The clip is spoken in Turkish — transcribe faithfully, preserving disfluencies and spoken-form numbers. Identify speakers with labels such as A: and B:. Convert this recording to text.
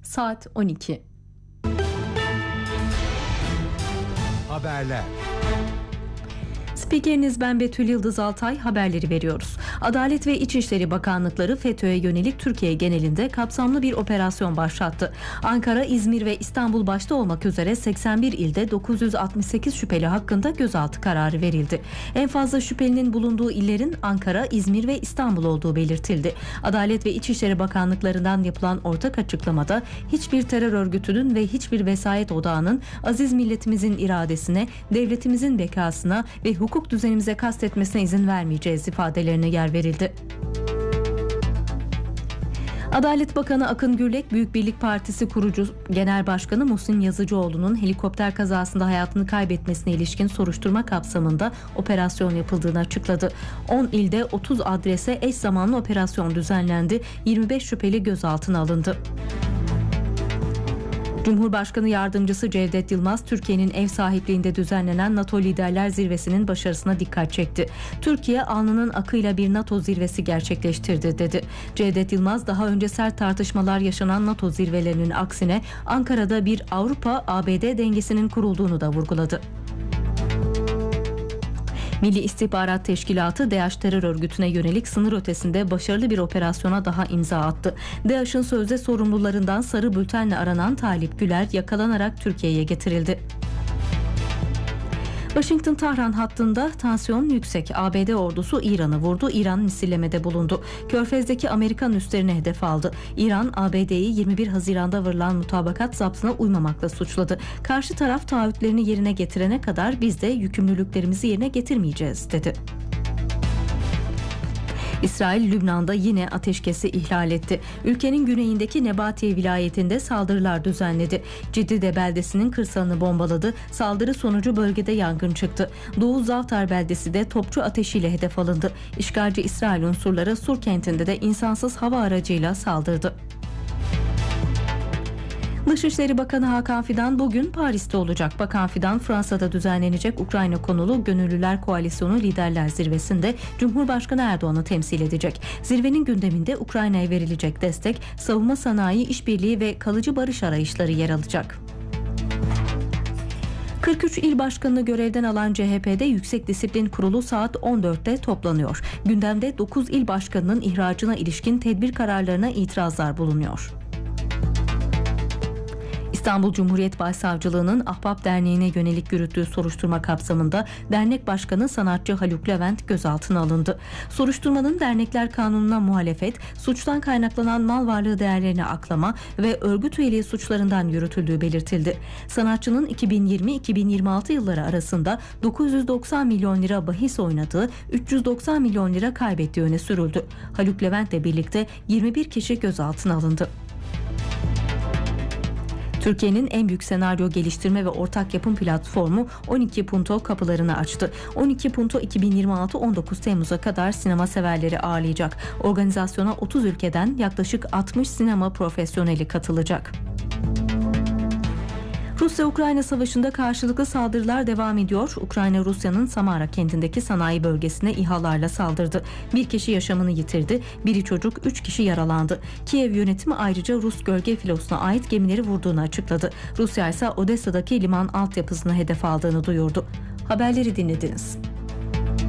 A: Saat on iki.
B: Haberler.
A: Spikeriniz ben Betül Yıldız Altay, haberleri veriyoruz. Adalet ve İçişleri Bakanlıkları FETÖ'ye yönelik Türkiye genelinde kapsamlı bir operasyon başlattı. Ankara, İzmir ve İstanbul başta olmak üzere seksen bir ilde dokuz yüz altmış sekiz şüpheli hakkında gözaltı kararı verildi. En fazla şüphelinin bulunduğu illerin Ankara, İzmir ve İstanbul olduğu belirtildi. Adalet ve İçişleri Bakanlıklarından yapılan ortak açıklamada hiçbir terör örgütünün ve hiçbir vesayet odağının aziz milletimizin iradesine, devletimizin bekasına ve hukuk düzenimize kastetmesine izin vermeyeceğiz ifadelerine yer verildi. Adalet Bakanı Akın Gürlek, Büyük Birlik Partisi kurucu Genel Başkanı Muhsin Yazıcıoğlu'nun helikopter kazasında hayatını kaybetmesine ilişkin soruşturma kapsamında operasyon yapıldığını açıkladı. on ilde otuz adrese eş zamanlı operasyon düzenlendi, yirmi beş şüpheli gözaltına alındı. Cumhurbaşkanı Yardımcısı Cevdet Yılmaz, Türkiye'nin ev sahipliğinde düzenlenen NATO Liderler Zirvesi'nin başarısına dikkat çekti. Türkiye, alnının akıyla bir NATO zirvesi gerçekleştirdi, dedi. Cevdet Yılmaz, daha önce sert tartışmalar yaşanan NATO zirvelerinin aksine Ankara'da bir Avrupa-A B D dengesinin kurulduğunu da vurguladı. Milli İstihbarat Teşkilatı, DAEŞ terör örgütüne yönelik sınır ötesinde başarılı bir operasyona daha imza attı. DAEŞ'in sözde sorumlularından sarı bültenle aranan Talip Güler yakalanarak Türkiye'ye getirildi. Washington-Tahran hattında tansiyon yüksek. A B D ordusu İran'ı vurdu. İran misillemede bulundu. Körfez'deki Amerikan üslerini hedef aldı. İran, A B D'yi yirmi bir Haziran'da varılan mutabakat zaptına uymamakla suçladı. Karşı taraf taahhütlerini yerine getirene kadar biz de yükümlülüklerimizi yerine getirmeyeceğiz, dedi. İsrail, Lübnan'da yine ateşkesi ihlal etti. Ülkenin güneyindeki Nebatiye vilayetinde saldırılar düzenledi. Cidide beldesinin kırsalını bombaladı. Saldırı sonucu bölgede yangın çıktı. Doğu Zavtar beldesi de topçu ateşiyle hedef alındı. İşgalci İsrail unsurları Sur kentinde de insansız hava aracıyla saldırdı. Dışişleri Bakanı Hakan Fidan bugün Paris'te olacak. Bakan Fidan, Fransa'da düzenlenecek Ukrayna konulu Gönüllüler Koalisyonu Liderler Zirvesi'nde Cumhurbaşkanı Erdoğan'ı temsil edecek. Zirvenin gündeminde Ukrayna'ya verilecek destek, savunma sanayi işbirliği ve kalıcı barış arayışları yer alacak. kırk üç il başkanını görevden alan C H P'de Yüksek Disiplin Kurulu saat on dörtte toplanıyor. Gündemde dokuz il başkanının ihracına ilişkin tedbir kararlarına itirazlar bulunuyor. İstanbul Cumhuriyet Başsavcılığı'nın Ahbap Derneği'ne yönelik yürüttüğü soruşturma kapsamında dernek başkanı sanatçı Haluk Levent gözaltına alındı. Soruşturmanın dernekler kanununa muhalefet, suçtan kaynaklanan mal varlığı değerlerini aklama ve örgüt üyeliği suçlarından yürütüldüğü belirtildi. Sanatçının iki bin yirmi iki bin yirmi altı yılları arasında dokuz yüz doksan milyon lira bahis oynadığı, üç yüz doksan milyon lira kaybettiği öne sürüldü. Haluk Levent'le birlikte yirmi bir kişi gözaltına alındı. Türkiye'nin en büyük senaryo geliştirme ve ortak yapım platformu on iki Punto kapılarını açtı. on iki Punto iki bin yirmi altı on dokuz Temmuz'a kadar sinema severleri ağırlayacak. Organizasyona otuz ülkeden yaklaşık altmış sinema profesyoneli katılacak. Rusya-Ukrayna savaşında karşılıklı saldırılar devam ediyor. Ukrayna, Rusya'nın Samara kentindeki sanayi bölgesine İHA'larla saldırdı. Bir kişi yaşamını yitirdi, biri çocuk, üç kişi yaralandı. Kiev yönetimi ayrıca Rus gölge filosuna ait gemileri vurduğunu açıkladı. Rusya ise Odessa'daki liman altyapısını hedef aldığını duyurdu. Haberleri dinlediniz.